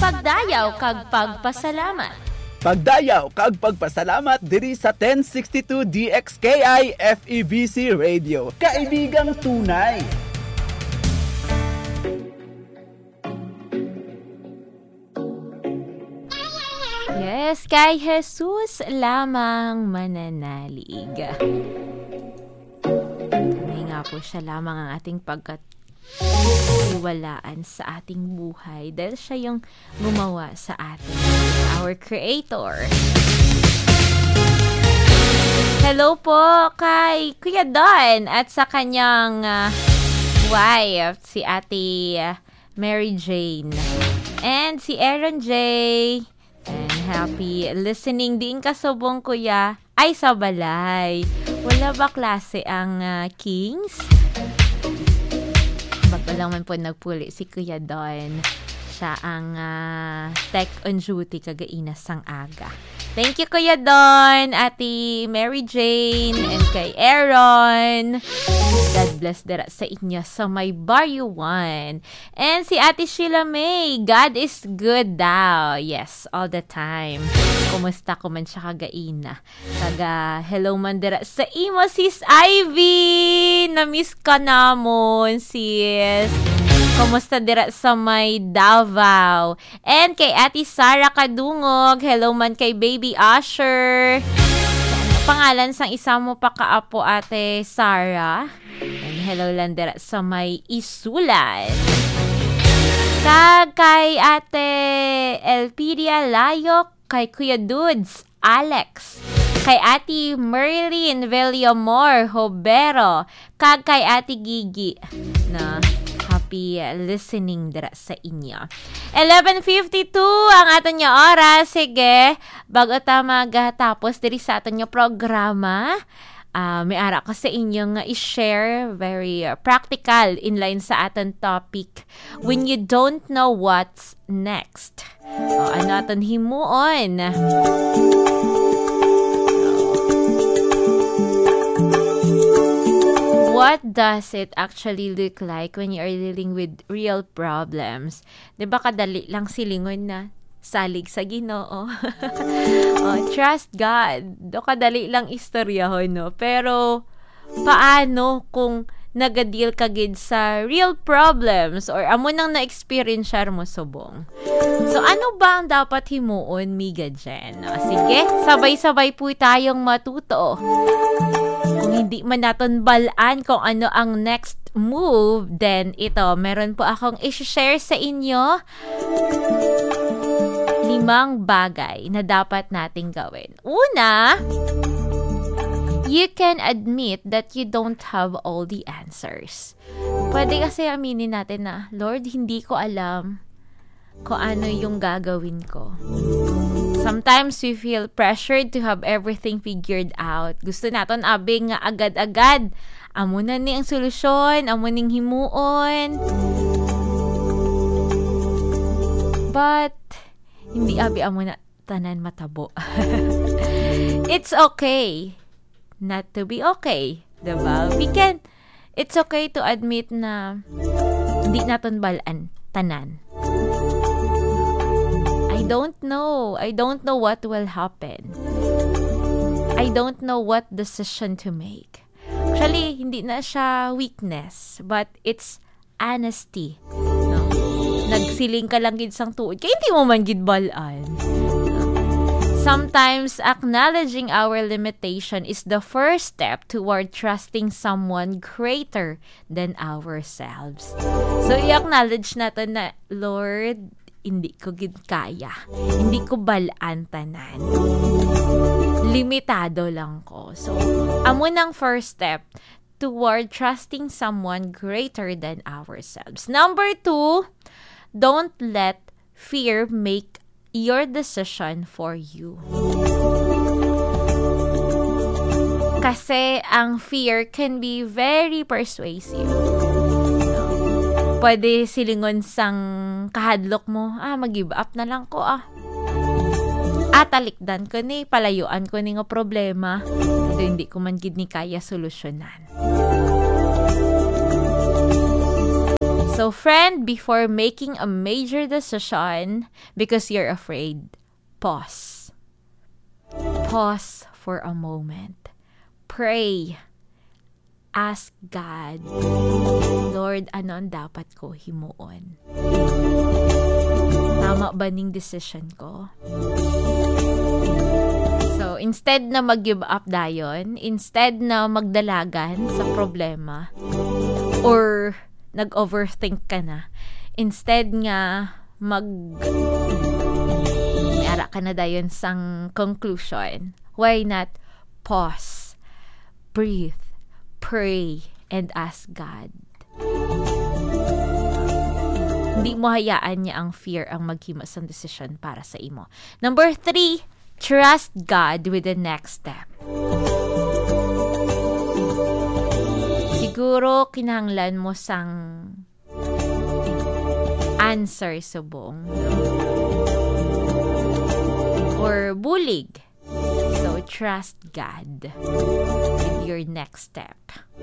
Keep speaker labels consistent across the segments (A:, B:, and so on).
A: Pagdayaw kag pagpasalamat.
B: Pagdayaw kag pagpasalamat diri sa 1062 DXKI FEBC Radio. Kaibigang tunay.
A: Yes, kay Jesus lamang mananalig. Tunay nga po siya lamang ang ating pagkatiwalaan sa ating buhay dahil siya yung gumawa sa atin, our Creator. Hello po kay Kuya Don at sa kanyang wife, si Ate Mary Jane. And si Aaron J. And happy listening din kasubong kuya ay sa balay. Wala ba klase ang Kings? Bago lang man po nagpuli si Kuya Don. Siya ang tech on duty kagainas sang aga. Thank you Kuya Don, Ate Mary Jane, and kay Aaron. God bless dira sa inyo sa may Barrio 1. And si Ate Sheila May, God is good daw. Yes, all the time. Kumusta ko man siya kagaina. Hello man dira sa imo, Sis Ivy. Na-miss ka namon, sis. Kumusta dira sa may Davao. And kay Ate Sara Kadungog, hello man kay Baby Asher. Pangalan sang isa mo pa kaapo Ate Sara. And hello lang dira sa may Isulan. Kay Ate Elpidia Layok, kay Kuya Dudes Alex, kay Ate Merlin Villamor Hobero, kay Ate Gigi na happy listening dira sa inyo. 11:52 ang aton nga oras. Sige, bago ta magatapos diri sa aton nga programa, may ara ko sa inyo nga i-share very practical inline sa aton topic. When you don't know what's next. Ano aton himuon? What does it actually look like when you are dealing with real problems? Diba kadali lang silingon na salig sa Ginoo. Trust God. Do kadali lang istoryahon, no? Pero paano kung nagadeal ka gid sa real problems or amo nang na-experience mo subong? So ano ba ang dapat himuon, miga dyan? Sige, sabay-sabay po tayong matuto. Kung hindi man natin balaan kung ano ang next move, then ito, meron po akong i-share sa inyo 5 bagay na dapat nating gawin. Una, you can admit that you don't have all the answers. Pwede kasi aminin natin na, Lord, hindi ko alam kung ano yung gagawin ko. Sometimes we feel pressured to have everything figured out. Gusto naton abing nga agad-agad. Amo na ni ang solusyon, amo ning himuon. But hindi abi amo na tanan matabo. It's okay not to be okay, diba? It's okay to admit na hindi naton balaan tanan. I don't know what will happen. I don't know what decision to make. Actually, hindi na siya weakness, but it's honesty. No? Nagsiling ka lang gid sang tuod, kaya hindi mo man gid balaan. Sometimes, acknowledging our limitation is the first step toward trusting someone greater than ourselves. So, i-acknowledge natin na, Lord, hindi ko gid kaya. Hindi ko balaan tanan. Limitado lang ko. So, amo nang first step toward trusting someone greater than ourselves. Number 2, don't let fear make your decision for you. Kasi ang fear can be very persuasive. Pwede silingon sang kahadlok mo, mag-give up na lang ko talikdan ko ni, palayuan ko ni nga problema. Ito hindi ko man gid ni kaya solusyonan. So, friend, before making a major decision because you're afraid, pause. Pause for a moment. Pray. Ask God, Lord, ano ang dapat ko himuon? Tama ba ning decision ko? So, instead na mag-give up dayon, instead na magdalagan sa problema, or nag-overthink ka na, instead nga may-ara ka na dayon sang conclusion, why not pause, breathe, pray, and ask God. Hindi mo hayaan niya ang fear ang maghimas ng decision para sa imo. Number 3, trust God with the next step. Siguro kinahanglan mo sang answer subong or bulig. So, trust God with your next step.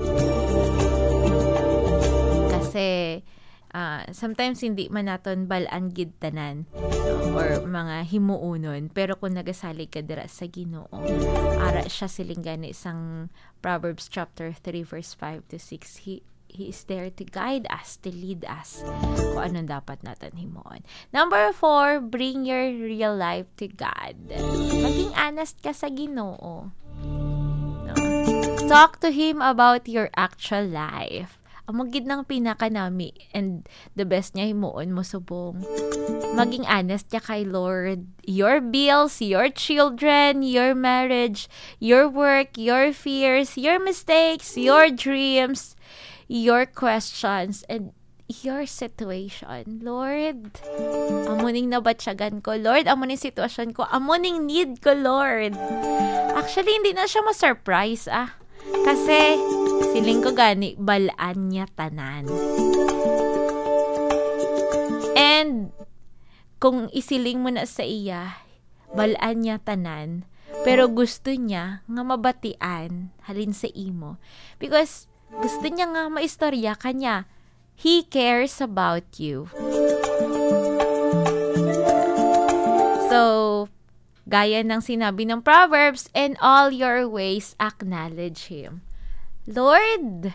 A: Kasi, sometimes hindi man naton balaan gid tanan or mga himuunon, pero kung nagasalig ka dira sa Ginoo, ara siya siling gani isang Proverbs chapter 3 verse 5 to 6. He is there to guide us, to lead us kung anong dapat natin himuon. Number 4, bring your real life to God. Maging honest ka sa Ginoo. No? Talk to Him about your actual life. Among gid ng pinakanami and the best niya himuon mo subong. Maging honest niya kay Lord. Your bills, your children, your marriage, your work, your fears, your mistakes, your dreams, your questions, and your situation. Lord, amuning nabatsyagan ko. Lord, amuning sitwasyon ko. Amuning need ko, Lord. Actually, hindi na siya ma-surprise, Kasi, siling ko gani, balaan niya tanan. And, kung isiling mo na sa iya, balaan niya tanan, pero gusto niya nga mabatian halin sa imo. Because, gusto niya nga maistorya kanya. He cares about you. So, gaya ng sinabi ng Proverbs, in all your ways, acknowledge Him. Lord,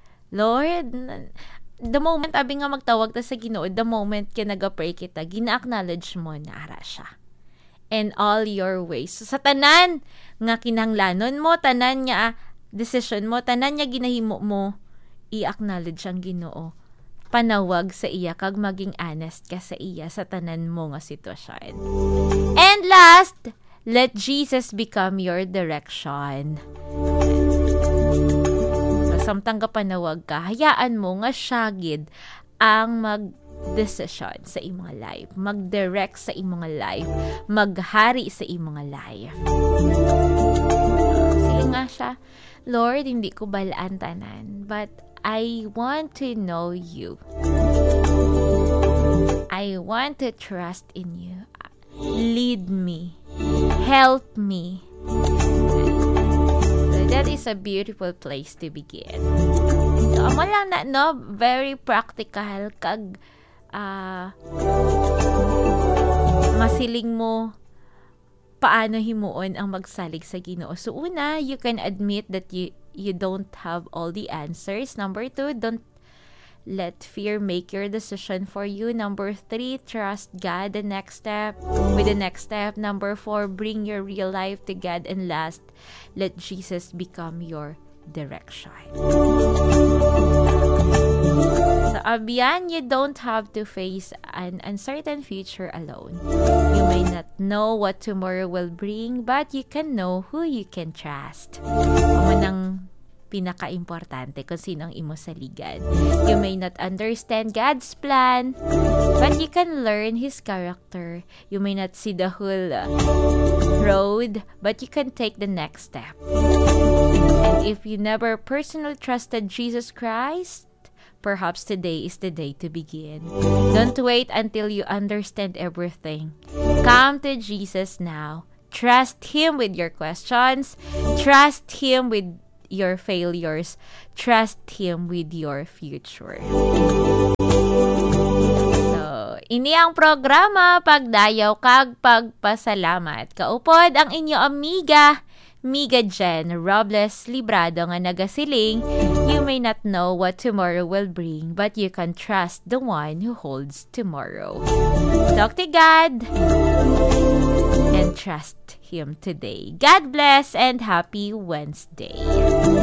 A: the moment, abi nga magtawag ta sa Ginoo, the moment ka nag-pray kita, gina-acknowledge mo na ara siya. In all your ways. So, sa tanan nga kinahanglanon mo, tanan nga decision mo, tanan niya ginahimo mo, i-acknowledge ang Ginoo. Panawag sa iya, kag maging honest ka sa iya sa tanan mo nga sitwasyon. And last, let Jesus become your direction. So, samtang ka panawag ka, hayaan mo nga syagid ang mag-decision sa imong life, mag-direct sa imong life, maghari sa imong life. Sila nga siya, Lord, hindi ko balaan tanan, but I want to know you. I want to trust in you. Lead me. Help me. So that is a beautiful place to begin. So, amo lang na, no? Very practical. Kag, masiling mo paano himuon ang magsalig sa Ginoo. So, una, you can admit that you don't have all the answers. Number 2, don't let fear make your decision for you. Number 3, trust God with the next step. Number 4, bring your real life to God. And last, let Jesus become your direction. So, abiyan, you don't have to face an uncertain future alone. You may not know what tomorrow will bring, but you can know who you can trust. Amo nang pinaka-importante kung sino ang imo saligan. You may not understand God's plan, but you can learn His character. You may not see the whole road, but you can take the next step. And if you never personally trusted Jesus Christ, perhaps today is the day to begin. Don't wait until you understand everything. Come to Jesus now. Trust Him with your questions. Trust Him with your failures. Trust Him with your future. ini ang programa Pagdayaw kag Pagpasalamat. Kaupod ang inyo amiga, Miga Jen Robles Librado nga nagasiling, you may not know what tomorrow will bring, but you can trust the one who holds tomorrow. Talk to God and trust Him today. God bless and happy Wednesday.